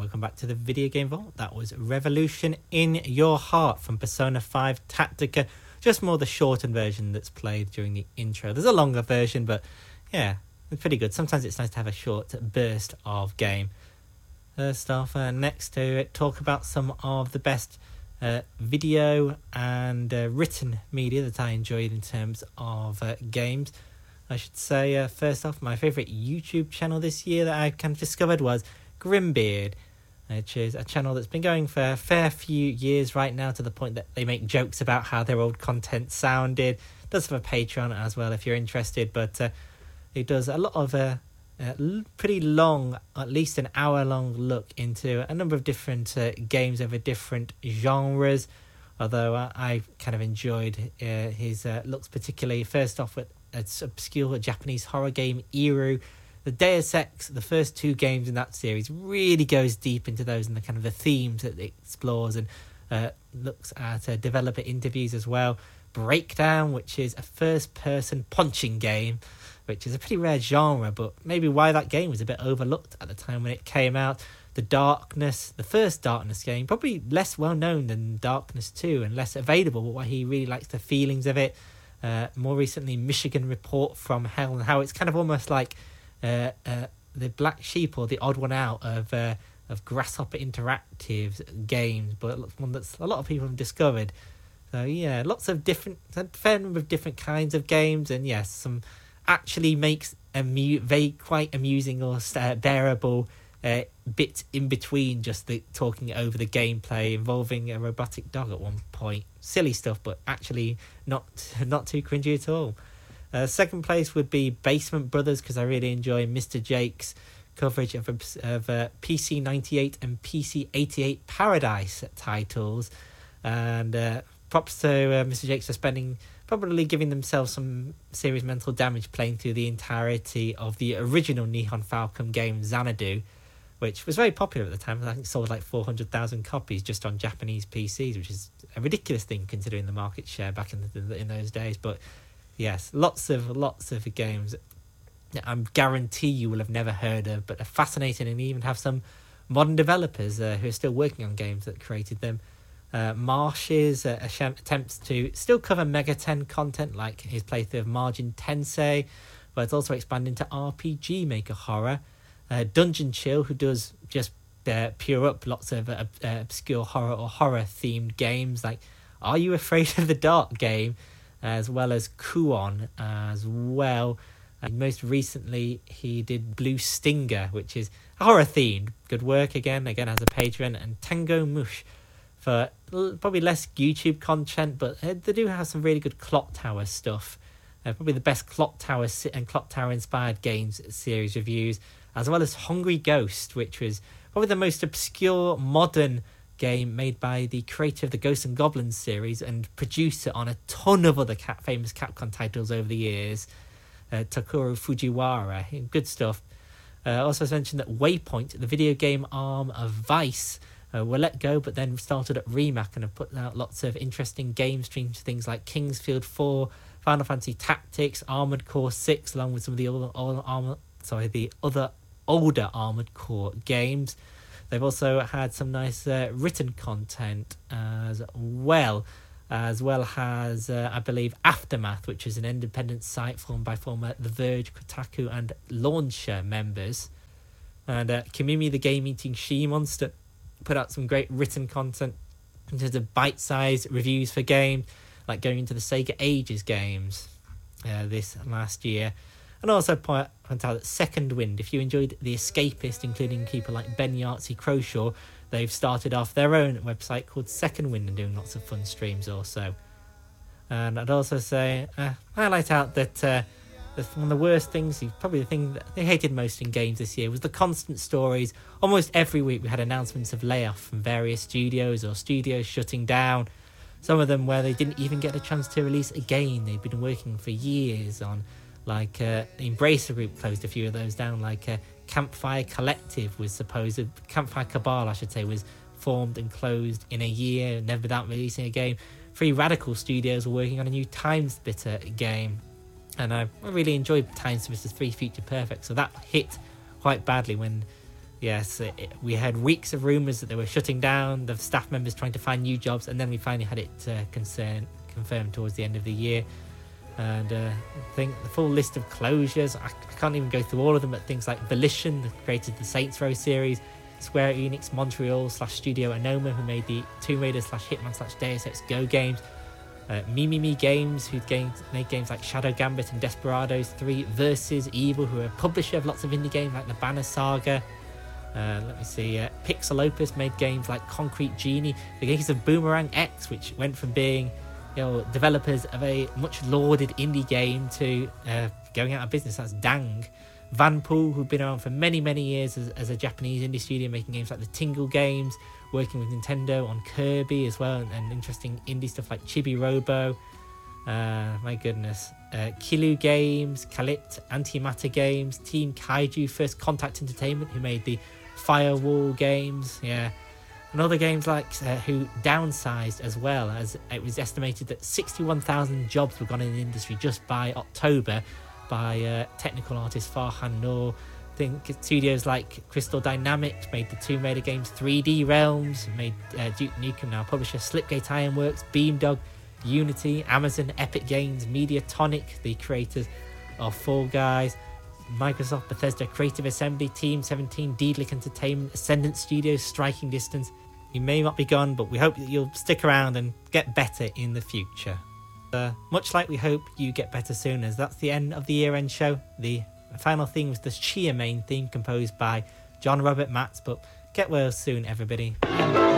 welcome back to the Video Game Vault. That was Revolution in Your Heart from Persona 5 Tactica. Just more the shortened version that's played during the intro. There's a longer version, but yeah, it's pretty good. Sometimes it's nice to have a short burst of game. First off, next to talk about some of the best video and written media that I enjoyed in terms of games. I should say, first off, my favourite YouTube channel this year that I kind of discovered was Grimbeard, which is a channel that's been going for a fair few years right now, to the point that they make jokes about how their old content sounded. Does have a Patreon as well if you're interested, but it does a lot of pretty long, at least an hour-long look into a number of different games over different genres, although I kind of enjoyed his looks particularly. First off, with its obscure Japanese horror game Iru. The Deus Ex, the first two games in that series, really goes deep into those and the kind of the themes that it explores, and looks at developer interviews as well. Breakdown, which is a first-person punching game, which is a pretty rare genre, but maybe why that game was a bit overlooked at the time when it came out. The Darkness, the first Darkness game, probably less well-known than Darkness 2 and less available, but why he really likes the feelings of it. More recently, Michigan Report from Hell, and how it's kind of almost like the black sheep or the odd one out of Grasshopper Interactive's games, but one that's a lot of people have discovered. So yeah, lots of different, a fair number of different kinds of games, and yes, some actually makes very quite amusing or bearable bits in between just the talking over the gameplay, involving a robotic dog at one point. Silly stuff, but actually not too cringy at all. Second place would be Basement Brothers, because I really enjoy Mr. Jake's coverage of PC 98 and PC 88 Paradise titles, and props to Mr. Jake for probably giving themselves some serious mental damage playing through the entirety of the original Nihon Falcom game Xanadu, which was very popular at the time. I think it sold like 400,000 copies just on Japanese PCs, which is a ridiculous thing considering the market share back in those days. But yes, lots of games that I guarantee you will have never heard of, but are fascinating, and even have some modern developers who are still working on games that created them. Marsh's attempts to still cover Mega 10 content, like his playthrough of Margin Tensei, but it's also expanded into RPG Maker Horror. Dungeon Chill, who does just pure up lots of obscure horror or horror-themed games, like Are You Afraid of the Dark game, as well as Kuon as well. And most recently, he did Blue Stinger, which is horror-themed. Good work again as a Patreon. And Tango Mush, for probably less YouTube content, but they do have some really good Clock Tower stuff. Probably the best Clock Tower and Clock Tower inspired games series reviews, as well as Hungry Ghost, which was probably the most obscure modern game made by the creator of the Ghosts and Goblins series and producer on a ton of other famous Capcom titles over the years, Takuro Fujiwara. Good stuff. Also mentioned that Waypoint, the video game arm of Vice, were let go, but then started at Remac and have put out lots of interesting game streams, things like Kingsfield 4, Final Fantasy Tactics, Armored Core 6, along with some of the other older Armored Core games. They've also had some nice written content as well as I believe Aftermath, which is an independent site formed by former The Verge, Kotaku and Launcher members. And Kimimi the Game-Eating She-Monster put out some great written content in terms of bite-sized reviews for games, like going into the Sega Ages games this last year. And also point out that Second Wind, if you enjoyed The Escapist, including people like Ben Yahtzee Croshaw, they've started off their own website called Second Wind and doing lots of fun streams also. And I'd also say, highlight out that one of the worst things, probably the thing that they hated most in games this year, was the constant stories. Almost every week we had announcements of layoff from various studios or studios shutting down. Some of them where they didn't even get a chance to release a game they'd been working for years on. Like the Embracer Group closed a few of those down, like Campfire Collective was Campfire Cabal, I should say, was formed and closed in a year, never without releasing a game. Free Radical Studios were working on a new Time Splitter game, and I really enjoyed Time Splitter 3 Feature Perfect, so that hit quite badly when Yes, we had weeks of rumours that they were shutting down, the staff members trying to find new jobs, and then we finally had it confirmed towards the end of the year. And I think the full list of closures, I can't even go through all of them, but things like Volition, that created the Saints Row series, Square Enix Montreal / Studio Anoma, who made the Tomb Raider / Hitman / Deus Ex Go games, Mimimi Games, who made games like Shadow Gambit and Desperados 3, Versus Evil, who are a publisher of lots of indie games like the Banner Saga. Let me see, Pixel Opus made games like Concrete Genie, the games of Boomerang X, which went from being developers of a much lauded indie game to going out of business. That's Dang. Vanpool, who've been around for many, many years as a Japanese indie studio, making games like the Tingle games, working with Nintendo on Kirby as well, and interesting indie stuff like Chibi Robo. My goodness. Kilu Games, Calypt, Antimatter Games, Team Kaiju, First Contact Entertainment, who made the Firewall games, and other games like who downsized as well, as it was estimated that 61,000 jobs were gone in the industry just by October by technical artist Farhan Noor. I think studios like Crystal Dynamics made the Tomb Raider games, 3D Realms made Duke Nukem, now publisher Slipgate Ironworks, Beamdog, Unity, Amazon, Epic Games, Mediatonic, the creators of Fall Guys, Microsoft, Bethesda, Creative Assembly, Team 17, Deedlick Entertainment, Ascendant Studios, Striking Distance. You may not be gone, but we hope that you'll stick around and get better in the future. Much like we hope you get better soon, as that's the end of the year-end show. The final theme was the Chia main theme composed by John Robert Matz, but get well soon, everybody.